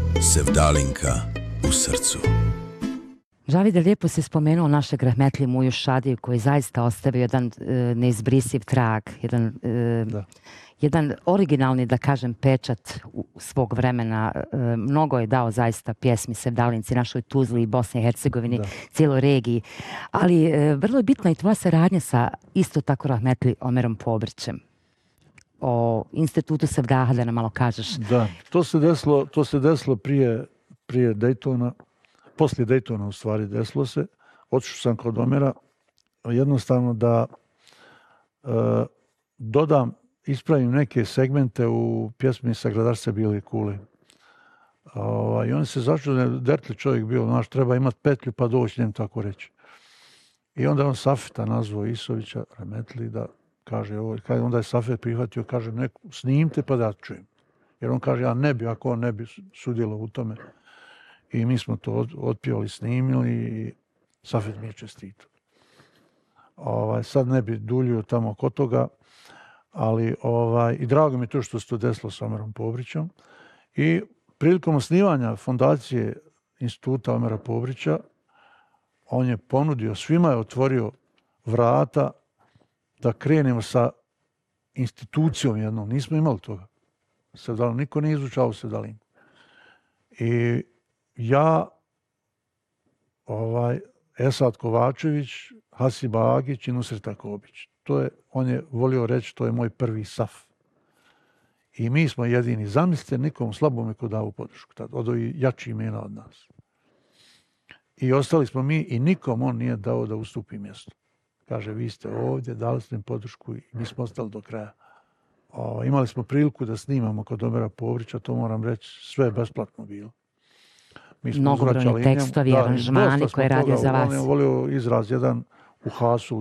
Sevdalinka u srcu. Žavide, lijepo si spomenuo našeg rahmetli Muju Šadiju koji zaista ostavio jedan neizbrisiv trag, jedan originalni, da kažem, pečat svog vremena. Mnogo je dao zaista pjesmi Sevdalinci, našoj Tuzli i Bosni i Hercegovini, cijeloj regiji. Ali vrlo je bitna i tvoja saradnja sa isto tako rahmetli Omerom Pobrićem. O institutu Sevdaha, da nam malo kažeš. Da, to se desilo prije Daytona, poslije Daytona u stvari desilo se. Otišao sam kod Omera jednostavno da ispravim neke segmente u pjesmi Sagradar bile kule. I on se začudio, dertli čovjek bio, znaš, treba imati petlju pa doći njem tako reći. I onda on Safeta nazvao Isovića, rahmetli, da kaže ovo. Onda je Safet prihvatio, kaže, snimite pa da čujem. Jer on kaže, ja ne bi, ako on ne bi sudjelo u tome. I mi smo to otpjevali, snimili i Safet mi je čestito. Sad ne bi duljio tamo kod toga, ali i drago mi je to što se to desilo s Omerom Pobrićem. I prilikom osnivanja fondacije instituta Omera Pobrića, on je ponudio, svima je otvorio vrata da krenemo sa institucijom jednom. Nismo imali toga. Niko nije izučavao Sevdalinku. I ja, Esad Kovačević, Hasib Agić i Nusret Kobić. On je volio reći, to je moj prvi saf. I mi smo jedini. Zamislite, nikom slabome ko dao podršku tad, od ovih jačih imena od nas. I ostali smo mi i nikom on nije dao da ustupi mjesto. Kaže, vi ste ovdje, dali ste im podršku i mi smo ostali do kraja. Imali smo priliku da snimamo kod Omera Pobrića, to moram reći, sve je besplatno bilo. Mnogobrojni tekstovi, aranžmani koje je radio za vas. On je volio izraz jedan u Hasu